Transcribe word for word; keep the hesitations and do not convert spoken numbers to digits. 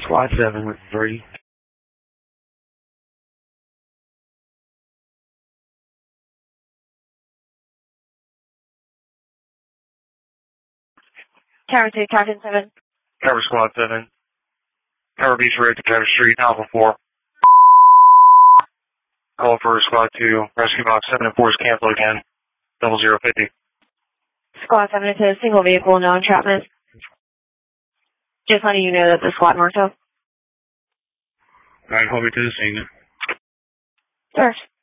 Squad seven with three. Tower two, Captain seven. Cover Squad seven. Cover Beach Road to Cover Street, Alpha four. Call for Squad two, Rescue Box seven and four is cancel again. Double zero fifty. Squad seven to single vehicle, no entrapment. Just letting you know that the squad marked up. Alright, hold me to the scene. Sir.